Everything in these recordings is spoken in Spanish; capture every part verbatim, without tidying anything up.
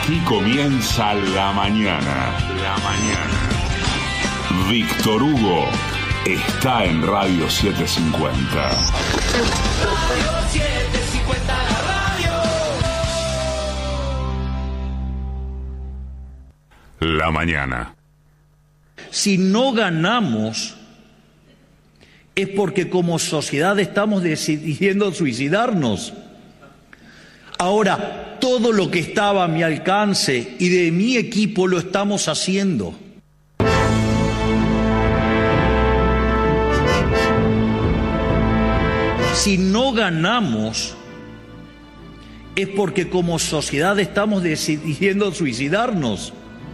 Aquí comienza La Mañana. La Mañana. Víctor Hugo está en Radio setecientos cincuenta. Radio setecientos cincuenta, la radio. La Mañana. Si no ganamos, es porque como sociedad estamos decidiendo suicidarnos. Ahora, todo lo que estaba a mi alcance y de mi equipo lo estamos haciendo. Si no ganamos, es porque como sociedad estamos decidiendo suicidarnos.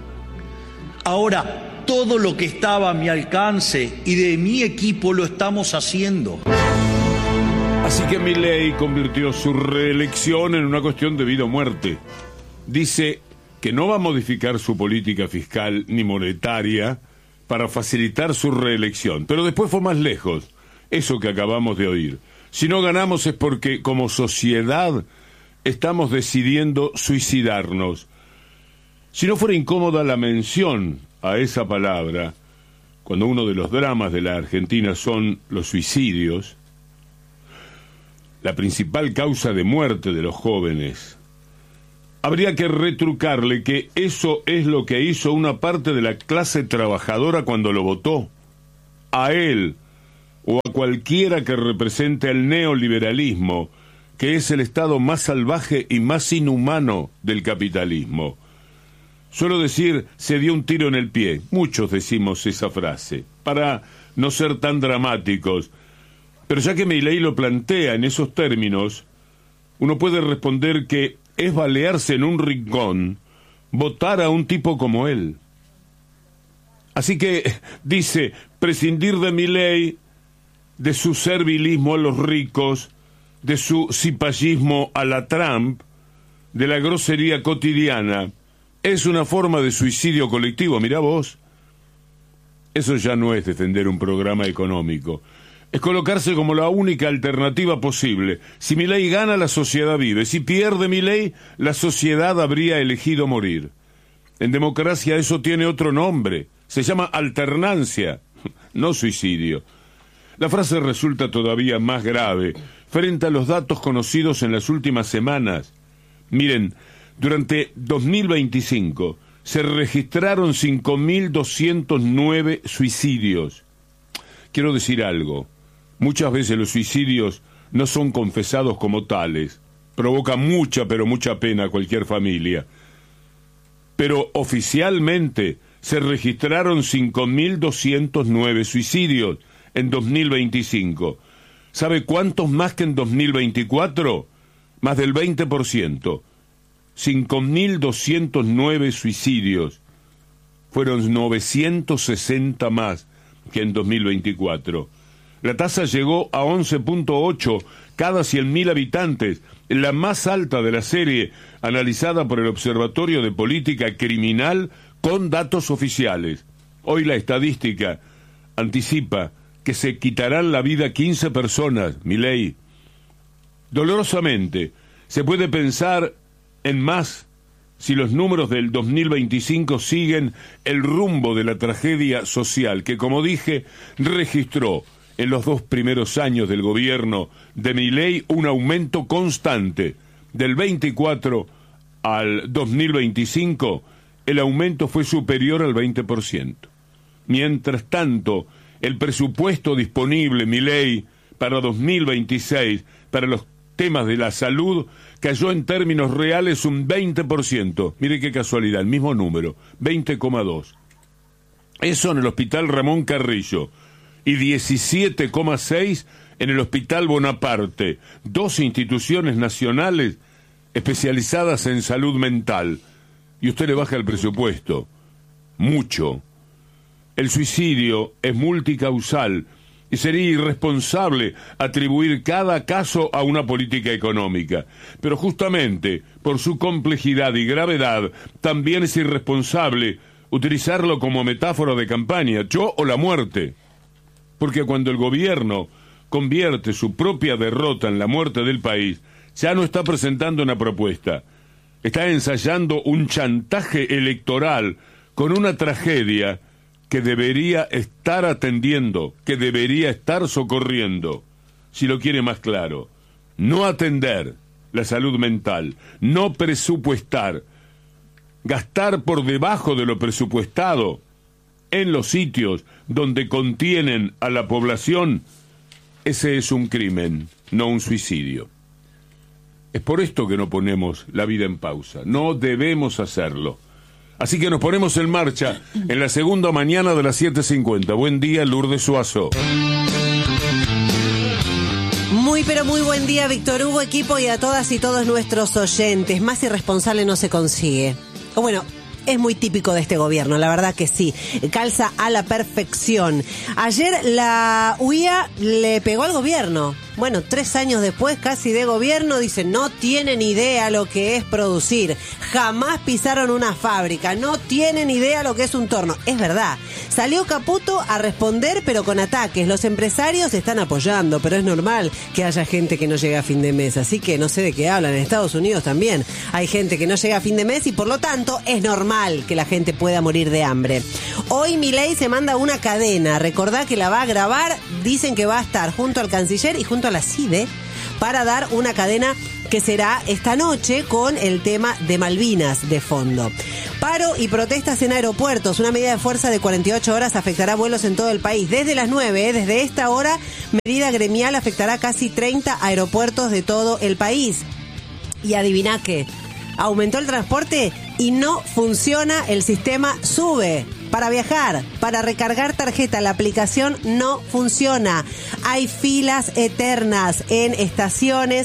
Ahora, todo lo que estaba a mi alcance y de mi equipo lo estamos haciendo. Así que Milei convirtió su reelección en una cuestión de vida o muerte. Dice que no va a modificar su política fiscal ni monetaria para facilitar su reelección. Pero después fue más lejos, eso que acabamos de oír. Si no ganamos es porque como sociedad estamos decidiendo suicidarnos. Si no fuera incómoda la mención a esa palabra, cuando uno de los dramas de la Argentina son los suicidios, la principal causa de muerte de los jóvenes, habría que retrucarle que eso es lo que hizo una parte de la clase trabajadora cuando lo votó. A él o a cualquiera que represente el neoliberalismo, que es el estado más salvaje y más inhumano del capitalismo. Suelo decir, se dio un tiro en el pie. Muchos decimos esa frase, para no ser tan dramáticos. Pero ya que Milei lo plantea en esos términos, uno puede responder que es balearse en un rincón votar a un tipo como él. Así que dice, prescindir de Milei, de su servilismo a los ricos, de su cipallismo a la Trump, de la grosería cotidiana, es una forma de suicidio colectivo. Mirá vos, eso ya no es defender un programa económico. Es colocarse como la única alternativa posible. Si Milei gana, la sociedad vive. Si pierde Milei, la sociedad habría elegido morir. En democracia eso tiene otro nombre. Se llama alternancia, no suicidio. La frase resulta todavía más grave frente a los datos conocidos en las últimas semanas. Miren, durante dos mil veinticinco se registraron cinco mil doscientos nueve suicidios. Quiero decir algo. Muchas veces los suicidios no son confesados como tales. Provoca mucha, pero mucha pena a cualquier familia. Pero oficialmente se registraron cinco mil doscientos nueve suicidios en dos mil veinticinco. ¿Sabe cuántos más que en dos mil veinticuatro? Más del veinte por ciento. cinco mil doscientos nueve suicidios. Fueron novecientos sesenta más que en dos mil veinticuatro. La tasa llegó a once punto ocho cada cien mil habitantes, la más alta de la serie, analizada por el Observatorio de Política Criminal con datos oficiales. Hoy la estadística anticipa que se quitarán la vida quince personas, Milei. Dolorosamente, se puede pensar en más si los números del dos mil veinticinco siguen el rumbo de la tragedia social que, como dije, registró en los dos primeros años del gobierno de Milei un aumento constante. Del veinticuatro al dos mil veinticinco, el aumento fue superior al veinte por ciento. Mientras tanto, el presupuesto disponible, Milei, para dos mil veintiséis, para los temas de la salud, cayó en términos reales un veinte por ciento. Mire qué casualidad, el mismo número, veinte coma dos. Eso en el Hospital Ramón Carrillo. Y diecisiete coma seis en el Hospital Bonaparte, dos instituciones nacionales especializadas en salud mental. Y usted le baja el presupuesto. Mucho. El suicidio es multicausal y sería irresponsable atribuir cada caso a una política económica. Pero justamente por su complejidad y gravedad, también es irresponsable utilizarlo como metáfora de campaña, yo o la muerte. Porque cuando el gobierno convierte su propia derrota en la muerte del país, ya no está presentando una propuesta, está ensayando un chantaje electoral con una tragedia que debería estar atendiendo, que debería estar socorriendo. Si lo quiere más claro, no atender la salud mental, no presupuestar, gastar por debajo de lo presupuestado en los sitios donde contienen a la población, ese es un crimen, no un suicidio. Es por esto que no ponemos la vida en pausa, no debemos hacerlo. Así que nos ponemos en marcha en la segunda mañana de las siete cincuenta. Buen día, Lourdes Suazo. Muy pero muy buen día, Víctor Hugo, equipo, y a todas y todos nuestros oyentes. Más irresponsable no se consigue. O bueno, es muy típico de este gobierno, la verdad que sí. Calza a la perfección. Ayer la U I A le pegó al gobierno. Bueno, tres años después casi de gobierno, dicen, no tienen idea lo que es producir. Jamás pisaron una fábrica, no tienen idea lo que es un torno. Es verdad. Salió Caputo a responder, pero con ataques. Los empresarios están apoyando, pero es normal que haya gente que no llegue a fin de mes. Así que no sé de qué hablan. En Estados Unidos también hay gente que no llega a fin de mes y por lo tanto es normal que la gente pueda morir de hambre. Hoy Milei se manda una cadena. Recordá que la va a grabar. Dicen que va a estar junto al canciller y junto a la C I D E para dar una cadena que será esta noche con el tema de Malvinas de fondo. Paro y protestas en aeropuertos. Una medida de fuerza de cuarenta y ocho horas afectará vuelos en todo el país. Desde las nueve, ¿eh? Desde esta hora, medida gremial afectará casi treinta aeropuertos de todo el país. Y adivina qué, aumentó el transporte y no funciona el sistema SUBE. Para viajar, para recargar tarjeta, la aplicación no funciona. Hay filas eternas en estaciones